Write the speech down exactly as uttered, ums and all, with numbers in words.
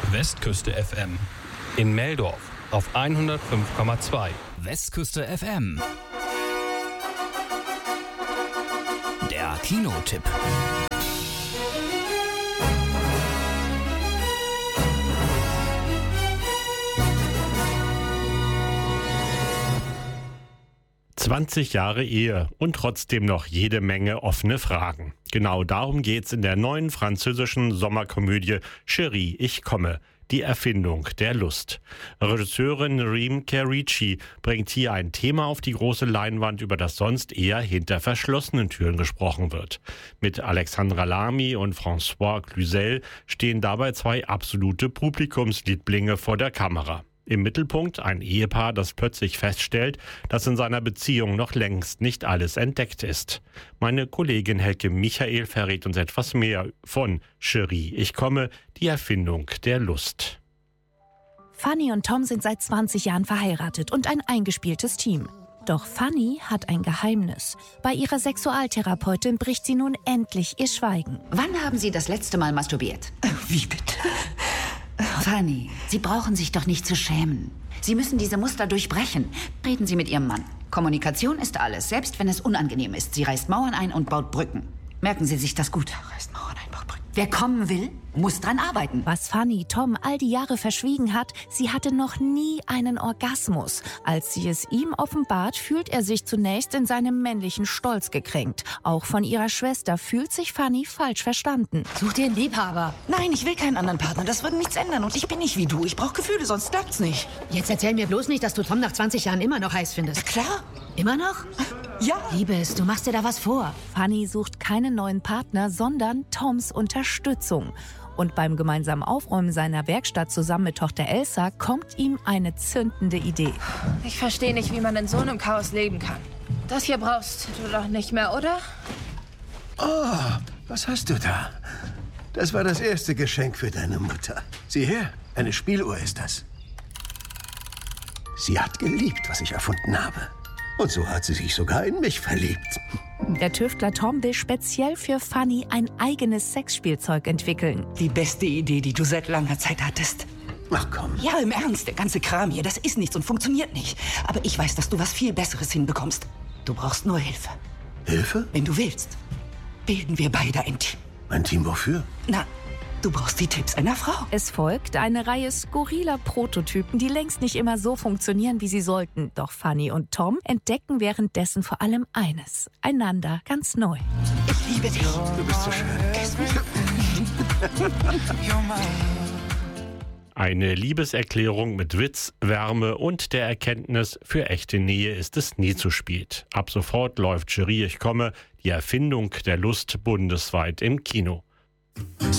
Westküste F M. In Meldorf auf hundertfünf Komma zwei. Westküste F M. Der Kinotipp. zwanzig Jahre Ehe und trotzdem noch jede Menge offene Fragen. Genau darum geht's in der neuen französischen Sommerkomödie Chérie, ich komme. Die Erfindung der Lust. Regisseurin Reem Kerici bringt hier ein Thema auf die große Leinwand, über das sonst eher hinter verschlossenen Türen gesprochen wird. Mit Alexandra Lamy und François Cluzel stehen dabei zwei absolute Publikumslieblinge vor der Kamera. Im Mittelpunkt ein Ehepaar, das plötzlich feststellt, dass in seiner Beziehung noch längst nicht alles entdeckt ist. Meine Kollegin Helke Michael verrät uns etwas mehr von Chérie, ich komme, die Erfindung der Lust. Fanny und Tom sind seit zwanzig Jahren verheiratet und ein eingespieltes Team. Doch Fanny hat ein Geheimnis. Bei ihrer Sexualtherapeutin bricht sie nun endlich ihr Schweigen. Wann haben Sie das letzte Mal masturbiert? Wie bitte? Fanny, Sie brauchen sich doch nicht zu schämen. Sie müssen diese Muster durchbrechen. Reden Sie mit Ihrem Mann. Kommunikation ist alles, selbst wenn es unangenehm ist. Sie reißt Mauern ein und baut Brücken. Merken Sie sich das gut. Reißt Mauern ein, baut Brücken. Wer kommen will, muss dran arbeiten. Was Fanny Tom all die Jahre verschwiegen hat, sie hatte noch nie einen Orgasmus. Als sie es ihm offenbart, fühlt er sich zunächst in seinem männlichen Stolz gekränkt. Auch von ihrer Schwester fühlt sich Fanny falsch verstanden. Such dir einen Liebhaber. Nein, ich will keinen anderen Partner. Das würde nichts ändern. Und ich bin nicht wie du. Ich brauche Gefühle, sonst klappt's nicht. Jetzt erzähl mir bloß nicht, dass du Tom nach zwanzig Jahren immer noch heiß findest. Klar. Immer noch? Ja. Liebes, du machst dir da was vor. Fanny sucht keinen neuen Partner, sondern Toms Unterstützung. Und beim gemeinsamen Aufräumen seiner Werkstatt zusammen mit Tochter Elsa kommt ihm eine zündende Idee. Ich verstehe nicht, wie man in so einem Chaos leben kann. Das hier brauchst du doch nicht mehr, oder? Oh, was hast du da? Das war das erste Geschenk für deine Mutter. Sieh her, eine Spieluhr ist das. Sie hat geliebt, was ich erfunden habe. Und so hat sie sich sogar in mich verliebt. Der Tüftler Tom will speziell für Fanny ein eigenes Sexspielzeug entwickeln. Die beste Idee, die du seit langer Zeit hattest. Ach komm. Ja, im Ernst, der ganze Kram hier, das ist nichts und funktioniert nicht. Aber ich weiß, dass du was viel Besseres hinbekommst. Du brauchst nur Hilfe. Hilfe? Wenn du willst, bilden wir beide ein Team. Ein Team wofür? Na, du brauchst die Tipps einer Frau. Es folgt eine Reihe skurriler Prototypen, die längst nicht immer so funktionieren, wie sie sollten. Doch Fanny und Tom entdecken währenddessen vor allem eines: einander ganz neu. Ich liebe dich. Du bist so schön. Küss mich. Eine Liebeserklärung mit Witz, Wärme und der Erkenntnis, für echte Nähe ist es nie zu spät. Ab sofort läuft Chérie, ich komme, die Erfindung der Lust bundesweit im Kino.